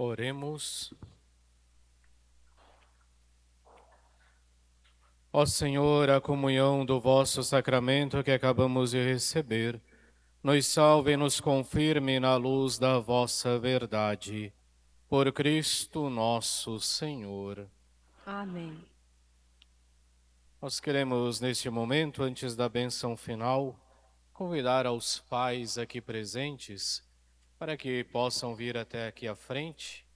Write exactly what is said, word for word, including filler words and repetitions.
Oremos. Ó Senhor, a comunhão do vosso sacramento que acabamos de receber, nos salve e nos confirme na luz da vossa verdade. Por Cristo nosso Senhor. Amém. Nós queremos, neste momento, antes da bênção final, convidar aos pais aqui presentes para que possam vir até aqui à frente